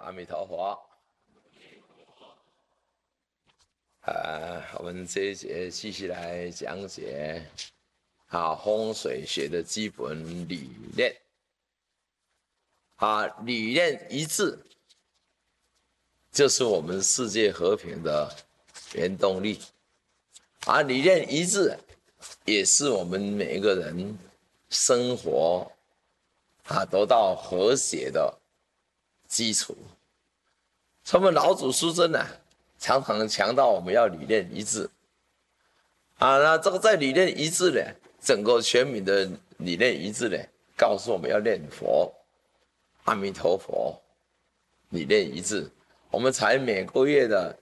阿弥陀佛。我们这一节继续来讲解风水学的基本理念。理念一致，就是我们世界和平的原动力。理念一致，也是我们每一个人生活得到和谐的基础。我们老祖师尊常常强调我们要理念一致。那这个在理念一致呢，整个全民的理念一致呢，告诉我们要念佛，阿弥陀佛，理念一致。我们才每个月的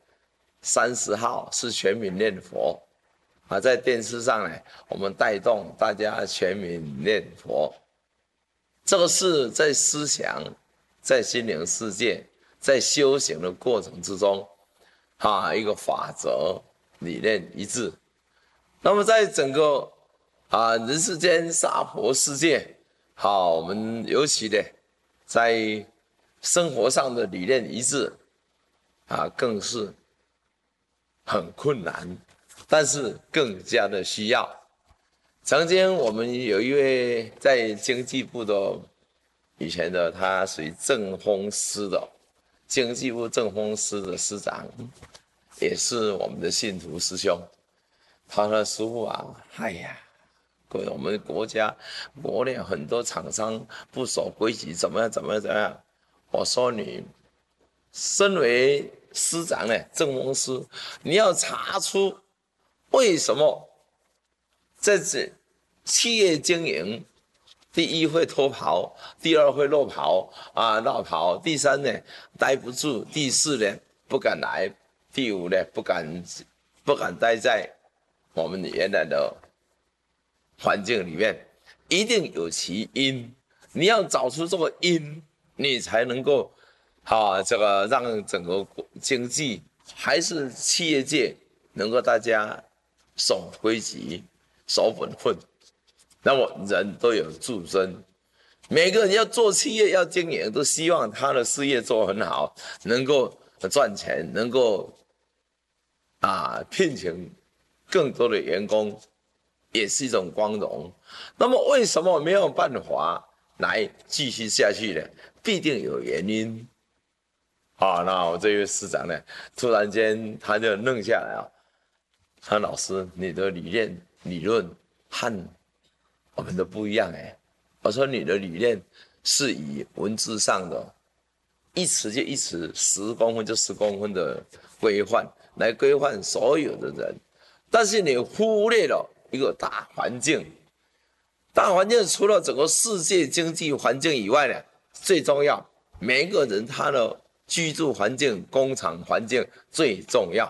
30号是全民念佛在电视上呢，我们带动大家全民念佛。这个是在思想、在心灵世界、在修行的过程之中一个法则，理念一致。那么在整个人世间娑婆世界我们尤其呢在生活上的理念一致更是很困难，但是更加的需要。曾经我们有一位在经济部的以前的，他属于政风司的经济部政风司的司长，也是我们的信徒师兄。他说：“师父我们国内很多厂商不守规矩，怎么样？”我说：“你身为司长政风司，你要查出为什么在这企业经营，第一会脱袍，第二会落袍绕袍，第三呢待不住，第四呢不敢来，第五呢不敢待在我们原来的环境里面，一定有其因。你要找出这个因，你才能够这个让整个经济还是企业界能够大家守规矩、守本分。那么人都有助身，每个人要做企业、要经营，都希望他的事业做很好，能够赚钱，能够聘请更多的员工，也是一种光荣。那么为什么没有办法来继续下去呢？必定有原因。那我这位师长呢，突然间他就愣下来他老师，你的理论和我们都不一样我说你的理念是以文字上的一词就一词，10公分就10公分的规范来规范所有的人，但是你忽略了一个大环境。大环境除了整个世界经济环境以外呢，最重要，每一个人他的居住环境、工厂环境最重要。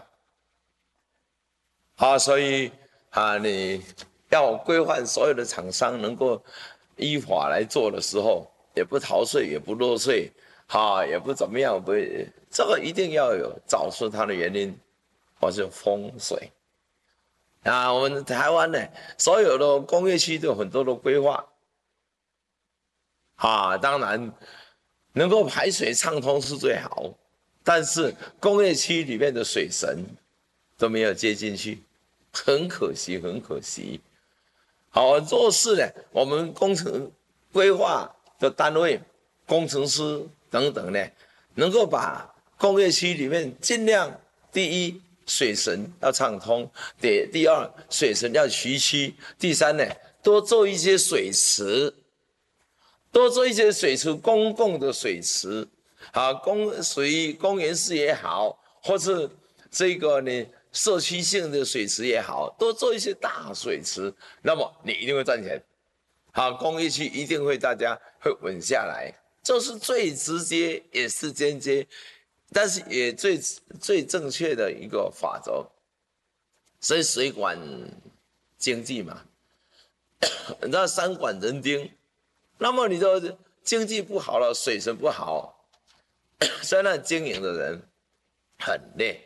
所以你要规范所有的厂商能够依法来做的时候，也不逃税，也不漏税，也不怎么样，这个一定要找出它的原因，或是风水。我们台湾呢，所有的工业区都有很多的规划，当然能够排水畅通是最好，但是工业区里面的水神都没有接进去，很可惜，很可惜。做事呢，我们工程规划的单位、工程师等等呢，能够把工业区里面尽量，第一，水神要畅通；第二，水神要渠区；第三呢，多做一些水池，公共的水池属于公园式也好，或是这个呢社区性的水池也好，多做一些大水池，那么你一定会赚钱。工业区一定会大家会稳下来，这是最直接也是间接，但是也最正确的一个法则。所以水管经济嘛，你知道3管人丁，那么你的经济不好了，水神不好，所以那经营的人很累。